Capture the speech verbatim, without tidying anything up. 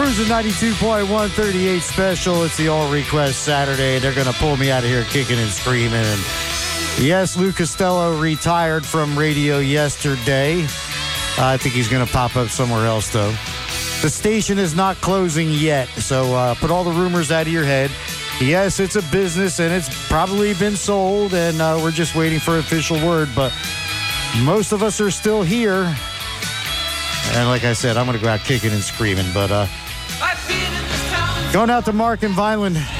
Cruising ninety-two point one, thirty-eight special. It's the All Request Saturday. They're going to pull me out of here kicking and screaming. And yes, Lou Costello retired from radio yesterday. Uh, I think he's going to pop up somewhere else, though. The station is not closing yet, so uh, put all the rumors out of your head. Yes, it's a business, and it's probably been sold, and uh, we're just waiting for official word. But most of us are still here. And like I said, I'm going to go out kicking and screaming. But uh, going out to Mark and Vineland.